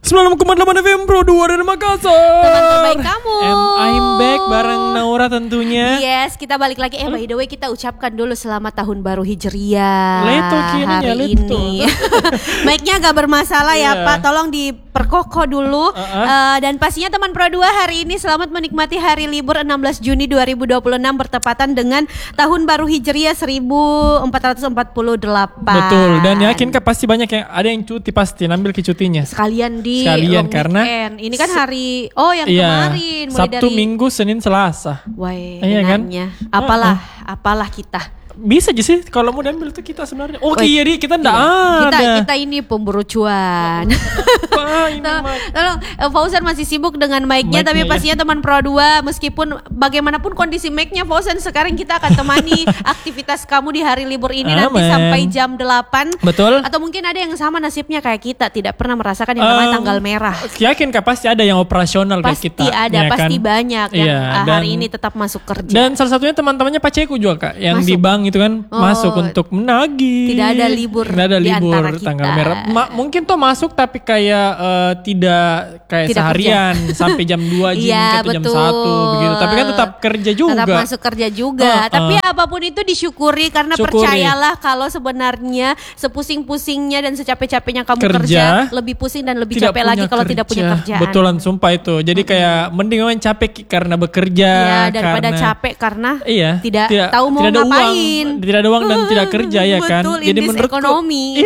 96,8 FM Pro 2 dari Makassar. Teman terbaik kamu. I'm back bareng Naura tentunya. Yes, kita balik lagi. By the way, kita ucapkan dulu selamat tahun baru Hijriah Leto kini ya, hari leto. ini. Mic-nya agak bermasalah ya Pak. Tolong diperkokoh dulu. Dan pastinya teman Pro 2 hari ini selamat menikmati hari libur 16 Juni 2026 bertepatan dengan tahun baru Hijriah 1448. Betul. Dan yakin kan pasti banyak yang ada yang cuti pasti ngambil cutinya. Sekalian Sekalian long karena weekend. Ini kan hari yang kemarin mulai Sabtu, dari Minggu, Senin, Selasa. Wah, Iya kan? Apalah kita. Bisa aja sih kalau mau diambil tuh kita sebenarnya. Oh iya di kita enggak ada. Kita ini pemburu cuan. Apa ini Tolong Fauzan masih sibuk dengan mic-nya, tapi pastinya teman Pro 2 meskipun bagaimanapun kondisi mic-nya Fauzan, sekarang kita akan temani aktivitas kamu di hari libur ini nanti sampai jam 8. Betul. Atau mungkin ada yang sama nasibnya kayak kita, tidak pernah merasakan yang namanya tanggal merah. Yakin kan pasti ada yang operasional kayak kita. Pasti ada, ya pasti kan? banyak yang hari ini tetap masuk kerja. Dan salah satunya teman-temannya Pak Ceku juga Kak, yang Masuk. di bank itu kan masuk untuk menagih. Tidak ada libur. Tidak ada di libur antara kita. tanggal merah. Mungkin tuh masuk tapi kayak tidak kayak Tidak seharian sampai jam 2 Iya, atau jam betul. 1 begitu. Tapi kan tetap kerja juga. Tetap masuk kerja juga. Tapi apapun itu disyukuri karena percayalah kalau sebenarnya sepusing-pusingnya dan secapek-capeknya kamu kerja lebih pusing dan lebih capek lagi kalau tidak punya kerjaan. Betulan sumpah itu. Jadi kayak mending memang capek karena bekerja. Iya, daripada capek karena tidak tahu mau tidak ada ngapain. Tidak ada uang dan tidak kerja ya kan. Betul, Jadi indeks menurutku ekonomi.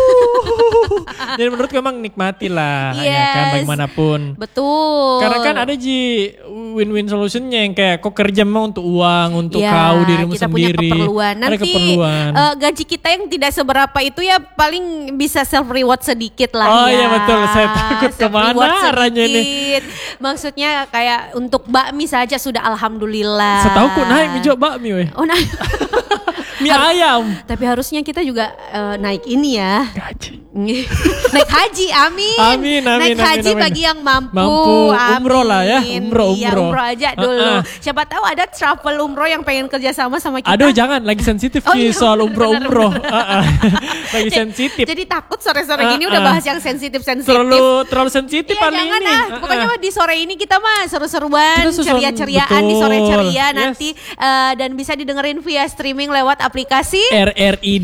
Jadi menurutku memang nikmatilah ya Yes. kan bagaimanapun. Betul. Karena kan ada win-win solutionnya yang kayak kok kerja memang untuk uang, untuk kau dirimu kita sendiri. punya keperluan. Ada Nanti keperluan. gaji kita yang tidak seberapa itu ya paling bisa self reward sedikit lah Oh ya. iya betul, saya takut kemana arahnya ini. Maksudnya kayak untuk bakmi saja sudah alhamdulillah. Setauku naik juga bakmi weh. Oh naik. Mie ayam. Tapi harusnya kita juga naik ini ya. Gaji. Naik haji, amin. Naik haji amin. bagi yang mampu. Umroh lah ya, umroh. Ya umroh aja dulu. Siapa tahu ada travel umroh yang pengen kerjasama sama kita. Aduh jangan, lagi sensitif soal umroh. Lagi sensitif. Jadi takut sore-sore gini udah bahas yang sensitif-sensitif. Terlalu sensitif Iya, hari jangan ini. Pokoknya di sore ini kita mah seru-seruan, Kita ceria-ceriaan di sore ceria Yes. nanti dan bisa didengerin via streaming lewat aplikasi RRI